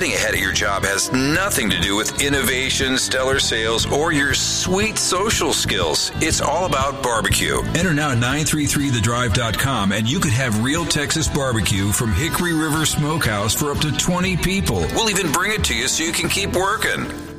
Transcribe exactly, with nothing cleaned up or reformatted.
getting ahead at your job has nothing to do with innovation, stellar sales, or your sweet social skills. It's all about barbecue. Enter now at nine three three the drive dot com and you could have real Texas barbecue from Hickory River Smokehouse for up to twenty people. We'll even bring it to you so you can keep working.